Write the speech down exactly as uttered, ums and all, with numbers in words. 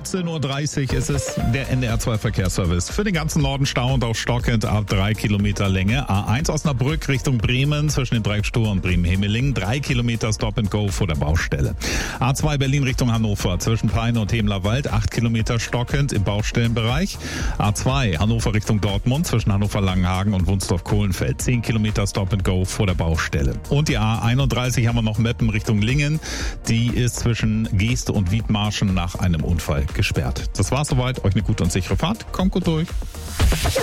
siebzehn Uhr dreißig ist es, der N D R zwei Verkehrsservice. Für den ganzen Norden Stau und auch stockend ab drei Kilometer Länge. A eins Osnabrück Richtung Bremen zwischen dem Dreieck Stur und Bremen-Hemeling. drei Kilometer Stop and Go vor der Baustelle. A zwei Berlin Richtung Hannover zwischen Peine und Hemlerwald. acht Kilometer stockend im Baustellenbereich. A zwei Hannover Richtung Dortmund zwischen Hannover-Langenhagen und Wunsdorf-Kohlenfeld. zehn Kilometer Stop and Go vor der Baustelle. Und die A einunddreißig haben wir noch Meppen Richtung Lingen. Die ist zwischen Geest und Wiedmarschen nach einem Unfall gesperrt. Das war's soweit. Euch eine gute und sichere Fahrt. Kommt gut durch.